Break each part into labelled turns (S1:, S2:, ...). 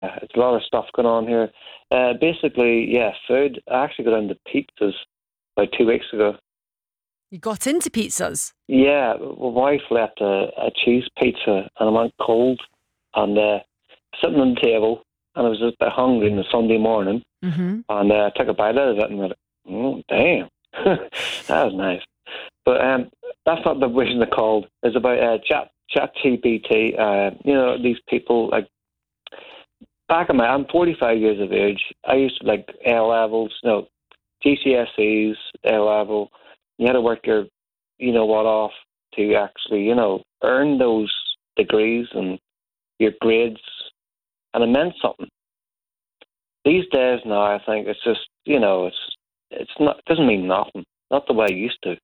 S1: It's a lot of stuff going on here. Basically, yeah, food. I actually got into pizzas about 2 weeks ago.
S2: You got into pizzas?
S1: Yeah, my wife left a cheese pizza and I went cold and sitting on the table and I was just a bit hungry on a Sunday morning and I took a bite out of it and went, oh, damn, that was nice. But that's not the vision they're called. It's about chat GPT. These people, like, I'm 45 years of age. I used to like A levels, GCSEs, A level. You had to work your, what off to actually, earn those degrees and your grades, and it meant something. These days now, I think it's just, it's not, it doesn't mean nothing. Not the way it used to.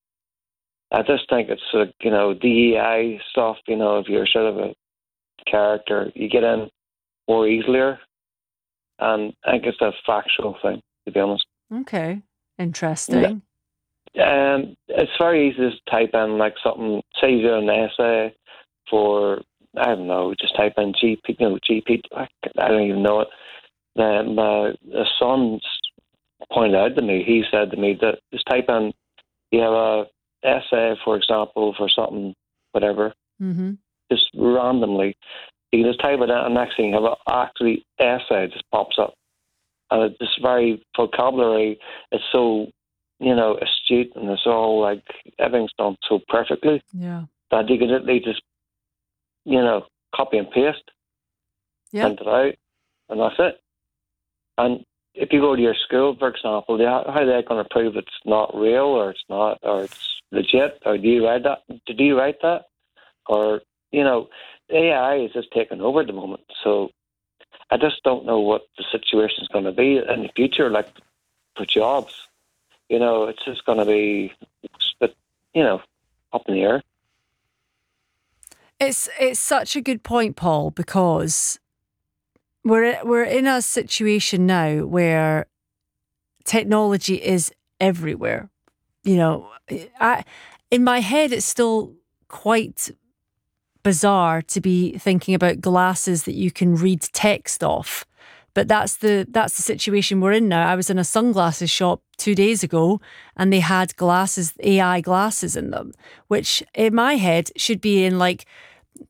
S1: I just think it's DEI stuff. If you're sort of a character, you get in more easier, and I think it's a factual thing, to be honest.
S2: Okay, interesting.
S1: It's very easy to type in like something. Say you do an essay for, I don't know, just type in GP. I don't even know it. My son pointed out to me. He said to me that just type in. You have a essay, for example, for something, whatever, just randomly. You can just type it in, and next thing you have an actually essay just pops up. And it's just very vocabulary. It's so, astute, and it's all like everything's done so perfectly that you can literally just, copy and paste, print it out, and that's it. And if you go to your school, for example, how are they going to prove it's not real or it's not, or it's legit? Or do you write that? Did you write that? Or, AI is just taking over at the moment. So I just don't know what the situation is going to be in the future, like for jobs. It's just going to be, up in the air.
S2: It's such a good point, Paul, because we're in a situation now where technology is everywhere. In my head, it's still quite bizarre to be thinking about glasses that you can read text off. But that's the situation we're in now. I was in a sunglasses shop 2 days ago and they had glasses, AI glasses in them, which in my head should be in like